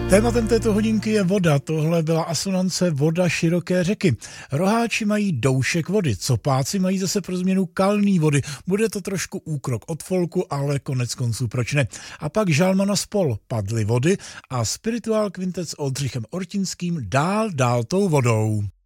Tématem této hodinky je voda. Tohle byla asonance voda široké řeky. Roháči mají doušek vody, copáci mají zase pro změnu kalný vody. Bude to trošku úkrok od folku, ale konec konců proč ne. A pak Žalman a spol, padly vody a spirituál kvintet s Oldřichem Ortinským dál tou vodou.